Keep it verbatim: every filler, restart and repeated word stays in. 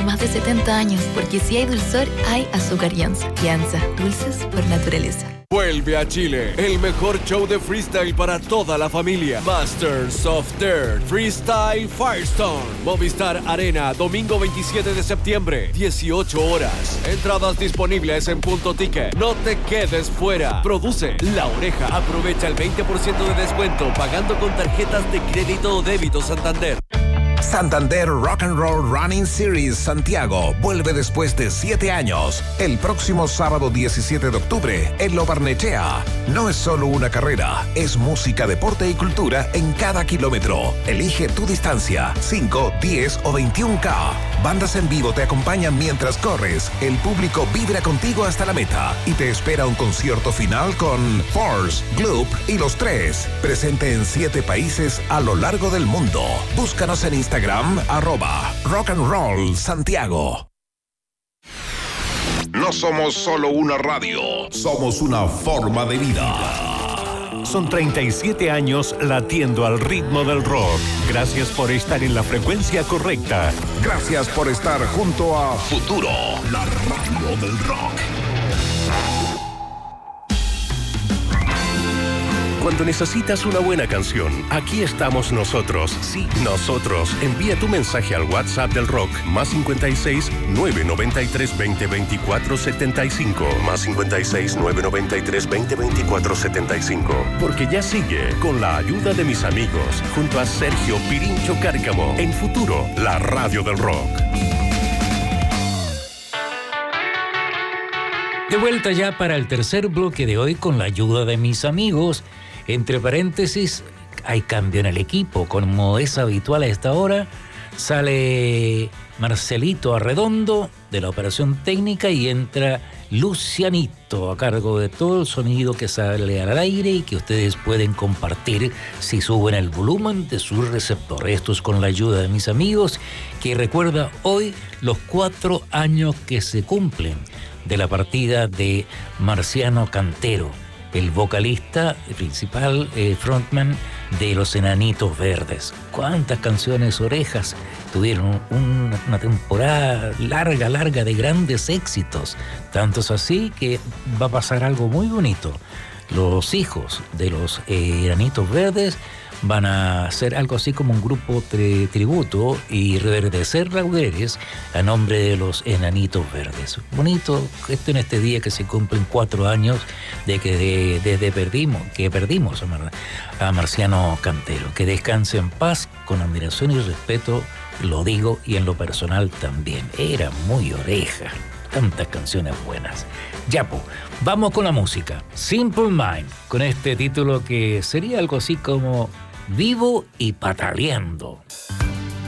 más de setenta años, porque si hay dulzor, hay azúcar Yanza. Yanza, dulces por naturaleza. Vuelve a Chile, el mejor show de freestyle para toda la familia. Masters of Dirt Freestyle Firestone. Movistar Arena, domingo veintisiete de septiembre, dieciocho horas. Entradas disponibles en Punto Ticket. No te quedes fuera. Produce La Oreja. Aprovecha el veinte por ciento de descuento pagando con tarjetas de crédito o débito Santander. Santander Rock and Roll Running Series Santiago vuelve después de siete años. El próximo sábado diecisiete de octubre en Lo Barnechea. No es solo una carrera, es música, deporte y cultura en cada kilómetro. Elige tu distancia, cinco, diez o veintiún K. Bandas en vivo te acompañan mientras corres. El público vibra contigo hasta la meta y te espera un concierto final con Force, Gloop y Los Tres. Presente en siete países a lo largo del mundo. Búscanos en Instagram, arroba Rock and Roll Santiago. No somos solo una radio, somos una forma de vida. Son treinta y siete años latiendo al ritmo del rock. Gracias por estar en la frecuencia correcta. Gracias por estar junto a Futuro, la radio del rock. Cuando necesitas una buena canción, aquí estamos nosotros. Sí, nosotros. Envía tu mensaje al WhatsApp del rock, más cincuenta y seis, nueve noventa y tres, veinte, veinticuatro, setenta y cinco. Más cincuenta y seis, nueve noventa y tres, veinte, veinticuatro, setenta y cinco. Porque ya sigue, con la ayuda de mis amigos, junto a Sergio Pirincho Cárcamo, en Futuro, la radio del rock. De vuelta ya para el tercer bloque de hoy con la ayuda de mis amigos. Entre paréntesis, hay cambio en el equipo. Como es habitual a esta hora, sale Marcelito Arredondo de la operación técnica y entra Lucianito a cargo de todo el sonido que sale al aire y que ustedes pueden compartir si suben el volumen de su receptor. Esto es con la ayuda de mis amigos, que recuerda hoy los cuatro años que se cumplen de la partida de Marciano Cantero, el vocalista principal, eh, frontman de Los Enanitos Verdes. ¿Cuántas canciones orejas tuvieron? Un, una temporada larga, larga de grandes éxitos. Tantos así que va a pasar algo muy bonito. Los hijos de Los eh, Enanitos Verdes van a hacer algo así como un grupo tri- tributo y reverdecer laureles a nombre de Los Enanitos Verdes. Bonito esto en este día que se cumplen cuatro años de que de, desde perdimos, que perdimos a, Mar, a Marciano Cantero. Que descanse en paz, con admiración y respeto, lo digo, y en lo personal también. Era muy oreja. Tantas canciones buenas. Ya, pues, vamos con la música. Simple Mind, con este título que sería algo así como Vivo y Pataleando.